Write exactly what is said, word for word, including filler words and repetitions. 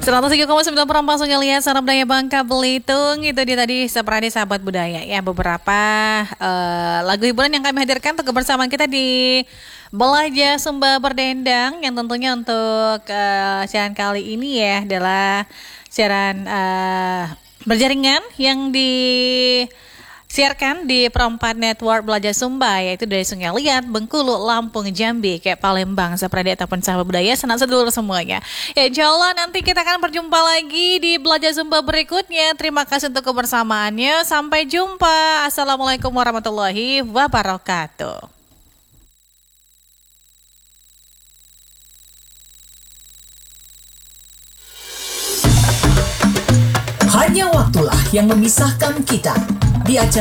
seratus tiga koma sembilan Perempuan Sungai Liat, Sarap Daya Bangka Belitung. Itu dia tadi seperti sahabat budaya ya, beberapa uh, lagu hiburan yang kami hadirkan untuk kebersamaan kita di Belajar Sumba Berdendang. Yang tentunya untuk uh, siaran kali ini ya adalah siaran uh, berjaringan yang di siarkan di Perempat Network Belajar Sumba, yaitu dari Sungai Liat, Bengkulu, Lampung, Jambi, kayak Palembang, seperti ataupun sahabat budaya, senang sedulur semuanya. Ya, insya Allah nanti kita akan berjumpa lagi di Belajar Sumba berikutnya. Terima kasih untuk kebersamaannya. Sampai jumpa. Assalamualaikum warahmatullahi wabarakatuh. Hanya waktulah yang memisahkan kita di acara